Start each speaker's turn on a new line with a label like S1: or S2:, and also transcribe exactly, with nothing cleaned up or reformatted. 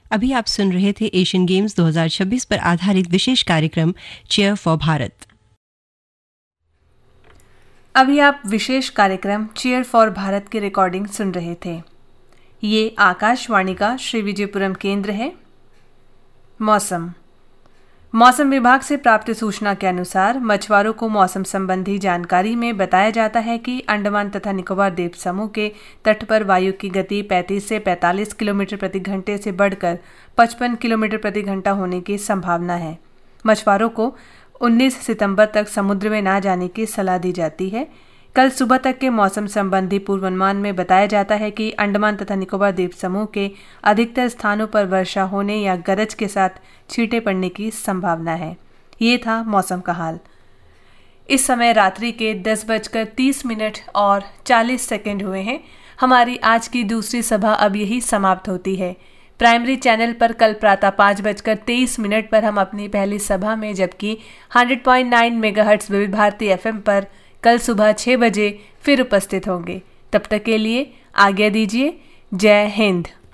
S1: अभी आप सुन रहे थे एशियन गेम्स दो हज़ार छब्बीस पर आधारित विशेष कार्यक्रम चीयर फॉर भारत।
S2: अभी आप विशेष कार्यक्रम चीयर फॉर भारत की रिकॉर्डिंग सुन रहे थे। ये आकाशवाणी का श्री विजयपुरम केंद्र है। मौसम मौसम विभाग से प्राप्त सूचना के अनुसार मछुआरों को मौसम संबंधी जानकारी में बताया जाता है कि अंडमान तथा निकोबार द्वीप समूह के तट पर वायु की गति पैंतीस से पैंतालीस किलोमीटर प्रति घंटे से बढ़कर पचपन किलोमीटर प्रति घंटा होने की संभावना है। मछुआरों को उन्नीस सितंबर तक समुद्र में ना जाने की सलाह दी जाती है। कल सुबह तक के मौसम संबंधी पूर्वानुमान में बताया जाता है कि अंडमान तथा निकोबार द्वीप समूह के अधिकतर स्थानों पर वर्षा होने या गरज के साथ छींटे पड़ने की संभावना है। ये था मौसम का हाल। इस समय रात्रि के दस बजकर तीस मिनट और चालीस सेकंड हुए हैं। हमारी आज की दूसरी सभा अब यही समाप्त होती है। प्राइमरी चैनल पर कल प्रातः पाँच बजकर तेईस मिनट पर हम अपनी पहली सभा में, जबकि सौ पॉइंट नौ मेगाहर्ट्ज विविध भारती एफएम पर कल सुबह छह बजे फिर उपस्थित होंगे। तब तक के लिए आज्ञा दीजिए। जय हिंद।